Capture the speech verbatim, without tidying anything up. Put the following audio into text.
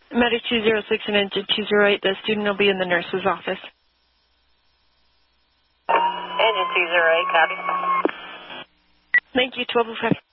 Medic two zero six and engine two zero eight, the student will be in the nurse's office. Engine two zero eight, copy. Thank you, twelve oh five.